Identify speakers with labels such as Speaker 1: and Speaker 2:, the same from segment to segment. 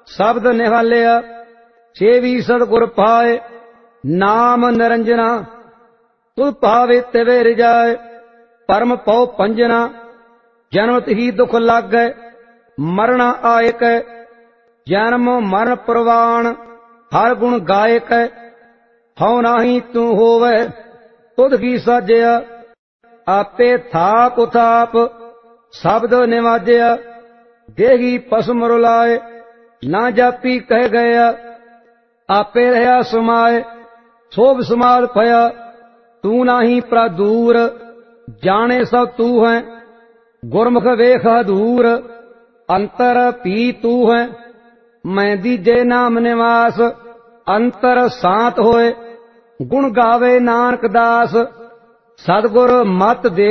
Speaker 1: शब्द निहालिया, सेवी सतगुर पाए, नाम निरंजना, तुध पावे तिवे रिजाए, परम पौ पंजना, जन्मत ही दुख लागै, मरना आए कै, जन्म मरण प्रवाण, हर गुण गाए कै, हौ नाही तू होवै, तुध की साजया, आपे थाप उथाप, शब्द निवाजया, देही पसम रुलाए, ना जापी कह गया, आपे रहा समाए, सोभ समाद भया, तू नाही प्रादूर, जाने सब तू है, गुरमुख वेख दूर, अंतर पी तू है, मैं दीजे नाम निवास, अंतर सांत होए, गुण गावे नानक दास, सतगुर मत दे,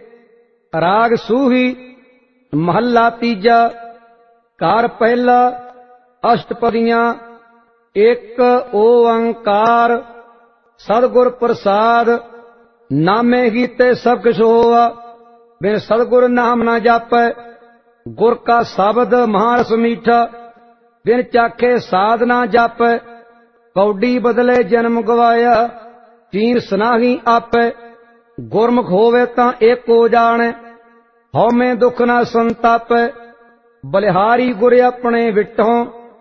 Speaker 1: राग सूही, महला तीजा, कार पहला, अष्टपदियां, एक ओंकार, सतगुर प्रसाद, नामे कीते सब किछ होआ, बिन सतगुर नाम ना जापै, गुर का शब्द महारस मीठा, बिन चाखे साध ना जापै, कौडी बदले जन्म गवाया, तीर सनाही आपै, गुरमुख होवे तां एको जाने, हौमे दुख ना संतापै, बलिहारी गुर अपने विटों,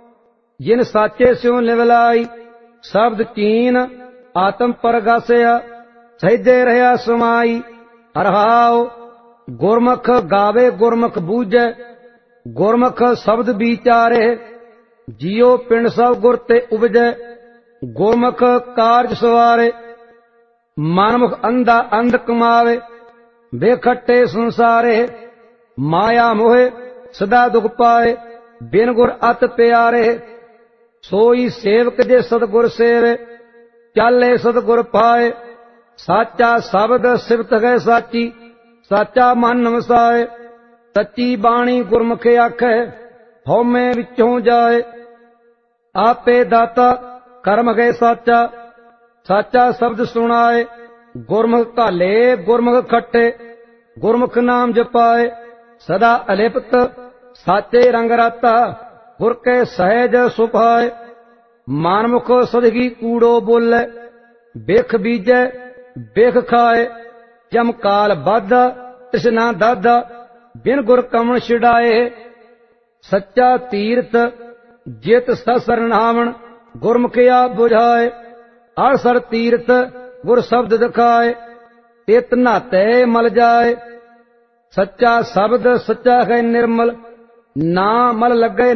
Speaker 1: जिन साचे स्यों निवलाई, शब्द कीन आत्म परगासिया, सहजे रहा समाई, हरहाओ गुरमुख गावे गुरमुख बूझे, गुरमुख शब्द विचारे, जियो पिंड सब गुर ते उपजे, गुरमुख कारज सवारे, मनमुख अंधा अंध कमावे, बेखट्टे संसारे, माया मोहे सदा दुख पाए, बिन गुर अत प्यारे, सोई सेवक जे सतगुर सेवे, चाले सतगुर पाए, साचा शब्द सिफत है साची, साचा मन वसाए, सच्ची बाणी गुरमुख आखे, हौमे विचों जाए, आपे दाता कर्म गए साचा, साचा शब्द सुनाए, गुरमुख घाले गुरमुख खट्टे, गुरमुख नाम जपाए, सदा अलिप्त साचे रंग राता, गुर के सहज सुभाए, मानमुख सदगी कूड़ो बोले, बिख बीजे बिख खाए, जम काल बाधा तृष्णा दाधा, बिन गुर कमन छिड़ाए, सच्चा तीर्थ जित ससरनावण, गुरमुखिया बुझाए, अरसर तीर्थ गुर शब्द दिखाए, तित नाते मल जाए, सच्चा शब्द सच्चा है निर्मल, ना मल लगे